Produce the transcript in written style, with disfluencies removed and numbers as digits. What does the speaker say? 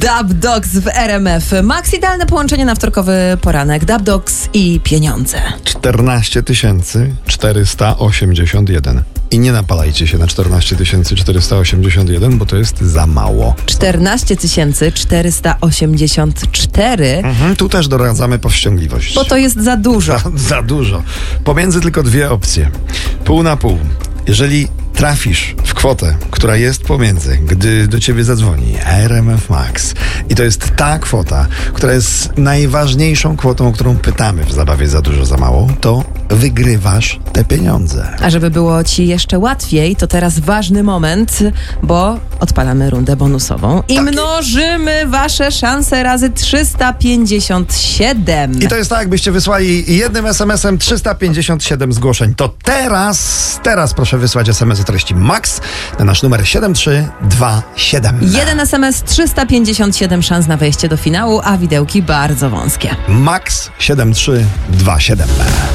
Dub Dogs w RMF. Max, idealne połączenie na wtorkowy poranek. Dub Dogs i pieniądze. 14 481. I nie napalajcie się na 14 481, bo to jest za mało. 14 484. Tu też doradzamy powściągliwość. Bo to jest za dużo. Za dużo. Pomiędzy tylko dwie opcje. Pół na pół. Jeżeli trafisz w kwotę, która jest pomiędzy, gdy do ciebie zadzwoni RMF Max i to jest ta kwota, która jest najważniejszą kwotą, o którą pytamy w zabawie Za dużo, za mało, to wygrywasz te pieniądze. A żeby było ci jeszcze łatwiej, to teraz ważny moment, bo odpalamy rundę bonusową i mnożymy wasze szanse razy 357. I to jest tak, jakbyście wysłali jednym SMS-em 357 zgłoszeń. To teraz proszę wysłać SMS o treści MAX na nasz numer 7327. Jeden SMS, 357 szans na wejście do finału, a widełki bardzo wąskie. MAX 7327.